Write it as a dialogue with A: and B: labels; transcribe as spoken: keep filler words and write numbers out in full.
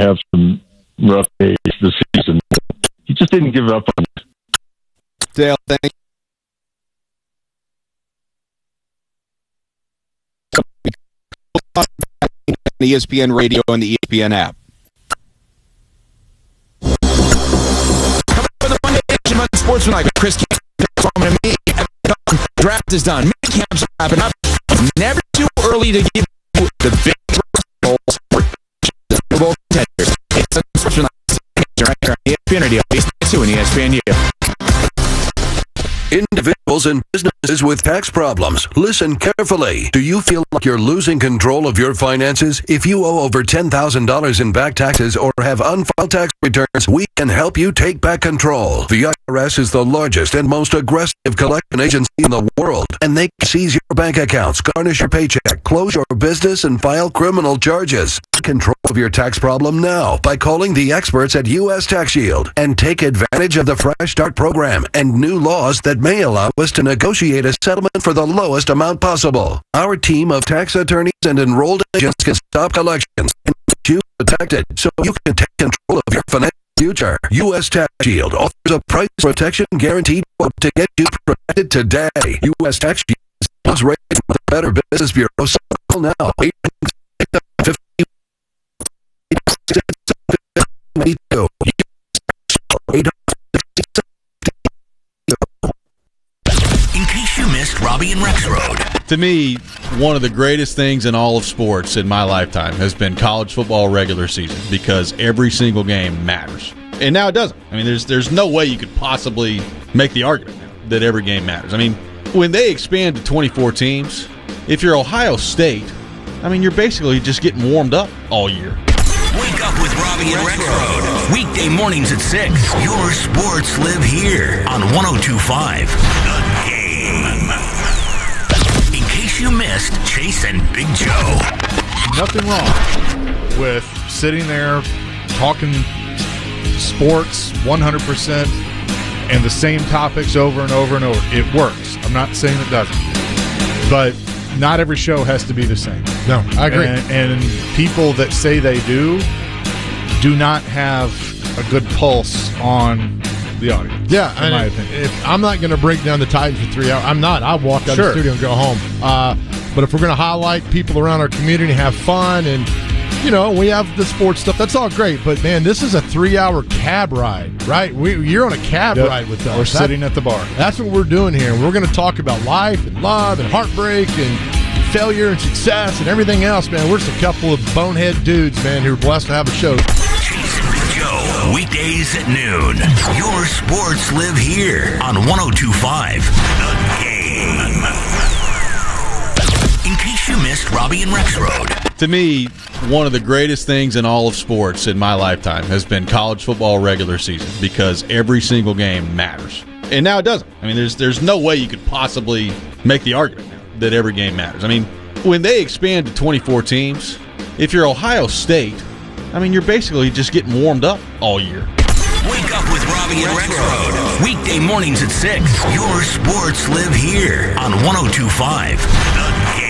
A: have some rough days this season. He just didn't give up on it.
B: Dale, thank you. The E S P N radio and the E S P N app.
C: For the Monday edition of Sportsmanlike, Chris Campbell and me. Draft is done. Mini camps are wrapping up. Never too early to give you the big roles for the Super Bowl contenders. It's Sportsmanlike right here on E S P N Radio, E S P N two and E S P N U.
D: Individuals and businesses with tax problems, listen carefully. Do you feel like you're losing control of your finances? If you owe over ten thousand dollars in back taxes or have unfiled tax returns, we can help you take back control. The I R S is the largest and most aggressive collection agency in the world, and they can seize your bank accounts, garnish your paycheck, close your business, and file criminal charges. Take control of your tax problem now by calling the experts at U S Tax Shield and take advantage of the Fresh Start program and new laws that may allow us to negotiate a settlement for the lowest amount possible. Our team of tax attorneys and enrolled agents can stop collections and get you protected so you can take control of your financial future. U S Tax Shield offers a price protection guaranteed quote to get you protected today. U S Tax Shield is rated by the Better Business Bureau. So call now.
E: In case you missed Robbie and Rex Road.
F: To me, one of the greatest things in all of sports in my lifetime has been college football regular season because every single game matters. And now it doesn't. I mean, there's there's no way you could possibly make the argument that every game matters. I mean, when they expand to twenty-four teams, if you're Ohio State, I mean, you're basically just getting warmed up all year.
E: Wake up with Robbie and Rex Road. Weekday mornings at six. Your sports live here on one oh two point five. The Game. In case you missed Chase and Big Joe.
G: Nothing wrong with sitting there talking sports one hundred percent and the same topics over and over and over. It works. I'm not saying it doesn't. But not every show has to be the same.
H: No, I agree.
G: And, and people that say they do, do not have a good pulse on the audience.
H: Yeah,
G: in my
H: if,
G: opinion.
H: if I'm not going to break down the Titans for three hours, I'm not. I'll walk out
G: Sure.
H: of the studio and go home. Uh, but if we're going to highlight people around our community, have fun, and you know, we have the sports stuff. That's all great. But man, this is a three-hour cab ride, right? We, you're on a cab
G: Yep.
H: ride with us.
G: We're
H: That-
G: sitting at the bar.
H: That's what we're doing here. We're going to talk about life and love and heartbreak and failure and success and everything else, man. We're just a couple of bonehead dudes, man, who are blessed to have a show.
E: Chase and Big Joe. Weekdays at noon. Your sports live here on one oh two point five. The Game. In case you missed Robbie and Rex Road.
F: To me, one of the greatest things in all of sports in my lifetime has been college football regular season because every single game matters. And now it doesn't. I mean, there's there's no way you could possibly make the argument that every game matters. I mean, when they expand to twenty-four teams, if you're Ohio State, I mean, you're basically just getting warmed up all year.
E: Wake up with Robbie and Rex Road. Weekday mornings at six. Your sports live here on one oh two point five. The Game.